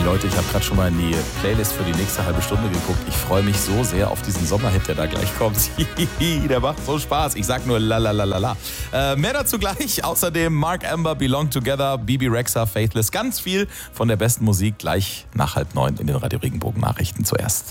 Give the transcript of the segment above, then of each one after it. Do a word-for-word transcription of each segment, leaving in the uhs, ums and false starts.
Leute, ich habe gerade schon mal in die Playlist für die nächste halbe Stunde geguckt. Ich freue mich so sehr auf diesen Sommerhit, der da gleich kommt. Der macht so Spaß. Ich sag nur la la la la la. Äh, mehr dazu gleich. Außerdem Mark Amber, Belong Together, Bibi Rexha, Faithless. Ganz viel von der besten Musik gleich nach halb neun in den Radio Regenbogen Nachrichten zuerst.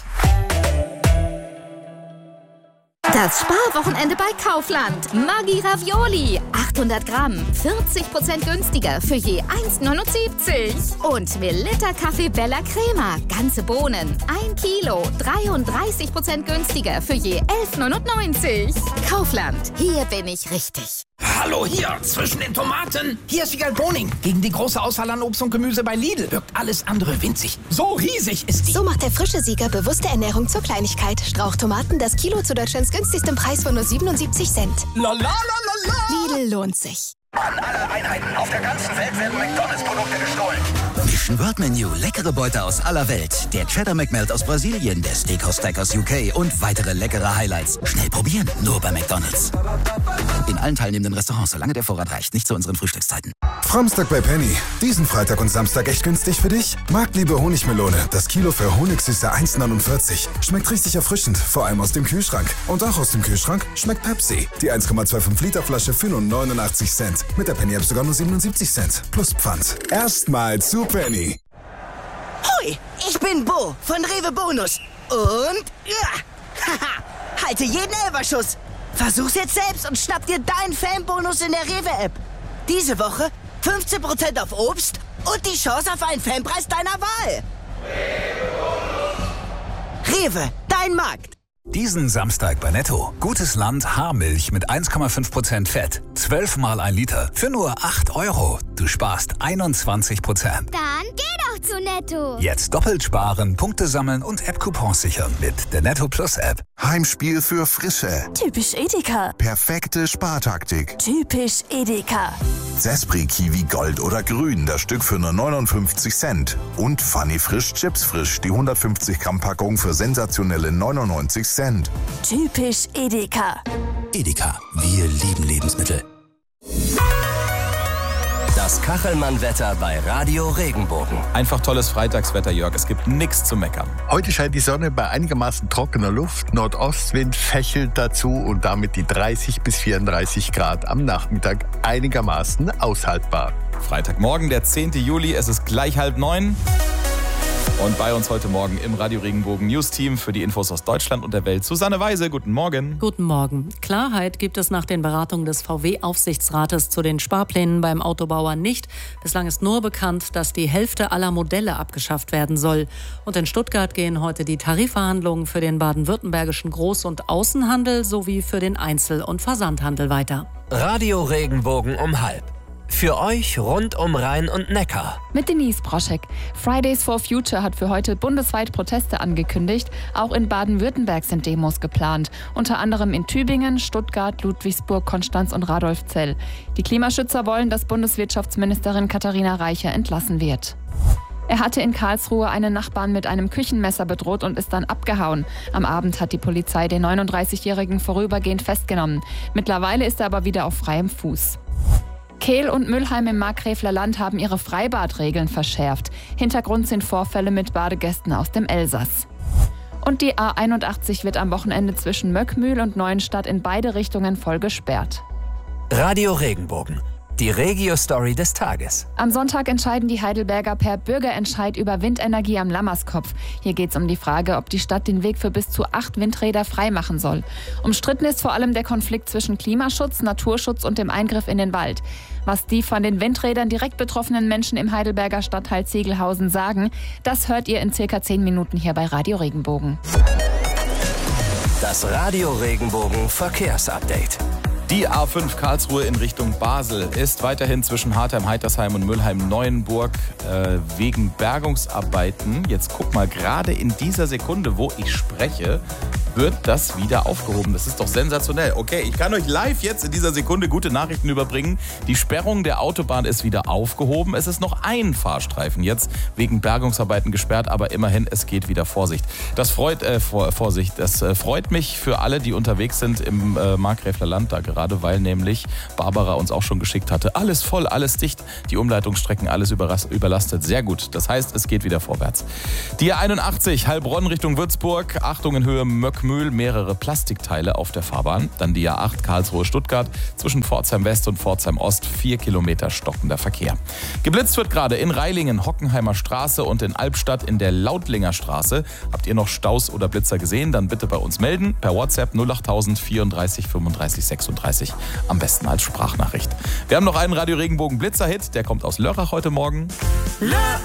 Das Sparwochenende bei Kaufland. Maggi Ravioli. achthundert Gramm. vierzig Prozent günstiger für je eins neunundsiebzig. Und Melitta Kaffee Bella Crema. Ganze Bohnen. ein Kilo. dreiunddreißig Prozent günstiger für je elf neunundneunzig. Kaufland. Hier bin ich richtig. Hallo hier, zwischen den Tomaten. Hier ist Wiegald Boning. Gegen die große Auswahl an Obst und Gemüse bei Lidl wirkt alles andere winzig. So riesig ist die. So macht der frische Sieger bewusste Ernährung zur Kleinigkeit. Strauchtomaten, das Kilo zu Deutschlands günstigstem Preis von nur siebenundsiebzig Cent. La la la la la. Lidl lohnt sich. An alle Einheiten auf der ganzen Welt werden McDonalds-Produkte gestohlen. Mission World Menu, leckere Beute aus aller Welt. Der Cheddar McMelt aus Brasilien, der Steakhouse Stack aus U K und weitere leckere Highlights. Schnell probieren, nur bei McDonalds. In allen teilnehmenden Restaurants, solange der Vorrat reicht, nicht zu unseren Frühstückszeiten. Framstag bei Penny. Diesen Freitag und Samstag echt günstig für dich? Marktliebe Honigmelone. Das Kilo für Honigsüße eins neunundvierzig. Schmeckt richtig erfrischend, vor allem aus dem Kühlschrank. Und auch aus dem Kühlschrank schmeckt Pepsi. Die eins Komma fünfundzwanzig Liter Flasche für nur neunundachtzig Cent. Mit der Penny-App sogar nur siebenundsiebzig Cent. Plus Pfand. Erstmal zu Penny. Hoi, ich bin Bo von Rewe Bonus. Und ja, haha, halte jeden Elferschuss. Versuch's jetzt selbst und schnapp dir deinen Fanbonus in der Rewe-App. Diese Woche fünfzehn Prozent auf Obst und die Chance auf einen Fanpreis deiner Wahl. Rewe, dein Markt. Diesen Samstag bei Netto. Gutes Land Haarmilch mit eins Komma fünf Prozent Fett. zwölf mal ein Liter für nur acht Euro. Du sparst einundzwanzig Prozent. Dann geh doch zu Netto. Jetzt doppelt sparen, Punkte sammeln und App-Coupons sichern mit der Netto Plus App. Heimspiel für Frische. Typisch Edeka. Perfekte Spartaktik. Typisch Edeka. Zespri Kiwi Gold oder Grün, das Stück für nur neunundfünfzig Cent. Und Funny Frisch Chips Frisch, die hundertfünfzig Gramm Packung für sensationelle neunundneunzig Cent. Typisch Edeka. Edeka, wir lieben Lebensmittel. Das Kachelmann-Wetter bei Radio Regenbogen. Einfach tolles Freitagswetter, Jörg. Es gibt nichts zu meckern. Heute scheint die Sonne bei einigermaßen trockener Luft. Nordostwind fächelt dazu und damit die dreißig bis vierunddreißig Grad am Nachmittag einigermaßen aushaltbar. Freitagmorgen, der zehnten Juli. Es ist gleich halb neun. Und bei uns heute Morgen im Radio Regenbogen News Team für die Infos aus Deutschland und der Welt Susanne Weise. Guten Morgen. Guten Morgen. Klarheit gibt es nach den Beratungen des V W-Aufsichtsrates zu den Sparplänen beim Autobauer nicht. Bislang ist nur bekannt, dass die Hälfte aller Modelle abgeschafft werden soll. Und in Stuttgart gehen heute die Tarifverhandlungen für den baden-württembergischen Groß- und Außenhandel sowie für den Einzel- und Versandhandel weiter. Radio Regenbogen um halb. Für euch rund um Rhein und Neckar. Mit Denise Broschek. Fridays for Future hat für heute bundesweit Proteste angekündigt. Auch in Baden-Württemberg sind Demos geplant. Unter anderem in Tübingen, Stuttgart, Ludwigsburg, Konstanz und Radolfzell. Die Klimaschützer wollen, dass Bundeswirtschaftsministerin Katharina Reiche entlassen wird. Er hatte in Karlsruhe einen Nachbarn mit einem Küchenmesser bedroht und ist dann abgehauen. Am Abend hat die Polizei den neununddreißigjährigen vorübergehend festgenommen. Mittlerweile ist er aber wieder auf freiem Fuß. Kehl und Mülheim im Markgräfler Land haben ihre Freibadregeln verschärft. Hintergrund sind Vorfälle mit Badegästen aus dem Elsass. Und die A einundachtzig wird am Wochenende zwischen Möckmühl und Neuenstadt in beide Richtungen voll gesperrt. Radio Regenbogen. Die Regio-Story des Tages. Am Sonntag entscheiden die Heidelberger per Bürgerentscheid über Windenergie am Lammerskopf. Hier geht es um die Frage, ob die Stadt den Weg für bis zu acht Windräder freimachen soll. Umstritten ist vor allem der Konflikt zwischen Klimaschutz, Naturschutz und dem Eingriff in den Wald. Was die von den Windrädern direkt betroffenen Menschen im Heidelberger Stadtteil Ziegelhausen sagen, das hört ihr in circa zehn Minuten hier bei Radio Regenbogen. Das Radio Regenbogen Verkehrsupdate. Die A fünf Karlsruhe in Richtung Basel ist weiterhin zwischen Hartheim, Heitersheim und Mülheim-Neuenburg äh, wegen Bergungsarbeiten. Jetzt guck mal, gerade in dieser Sekunde, wo ich spreche, wird das wieder aufgehoben. Das ist doch sensationell. Okay, ich kann euch live jetzt in dieser Sekunde gute Nachrichten überbringen. Die Sperrung der Autobahn ist wieder aufgehoben. Es ist noch ein Fahrstreifen jetzt wegen Bergungsarbeiten gesperrt, aber immerhin, es geht wieder. Vorsicht. Das freut, äh, vor, Vorsicht. Das äh, freut mich für alle, die unterwegs sind im äh, Markgräfler Land. Da gerade, weil nämlich Barbara uns auch schon geschickt hatte. Alles voll, alles dicht, die Umleitungsstrecken, alles überlastet. Sehr gut, das heißt, es geht wieder vorwärts. Die A einundachtzig, Heilbronn Richtung Würzburg, Achtung in Höhe Möckmühl, mehrere Plastikteile auf der Fahrbahn. Dann die A acht, Karlsruhe-Stuttgart, zwischen Pforzheim West und Pforzheim Ost, vier Kilometer stockender Verkehr. Geblitzt wird gerade in Reilingen, Hockenheimer Straße und in Albstadt in der Lautlinger Straße. Habt ihr noch Staus oder Blitzer gesehen? Dann bitte bei uns melden. Per WhatsApp null acht null vierunddreißig fünfunddreißig sechsunddreißig. Am besten als Sprachnachricht. Wir haben noch einen Radio Regenbogen Blitzer-Hit. Der kommt aus Lörrach heute Morgen. Lörrach!